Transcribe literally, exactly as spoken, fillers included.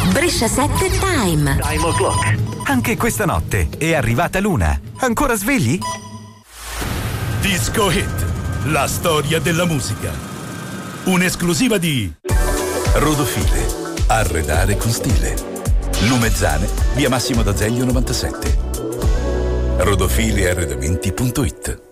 Brescia sette Time. Time o'clock. Anche questa notte è arrivata Luna. Ancora svegli? Disco Hit, la storia della musica. Un'esclusiva di Rodofile, arredare con stile. Lumezzane, via Massimo d'Azeglio novantasette. rodofili arredamenti punto it.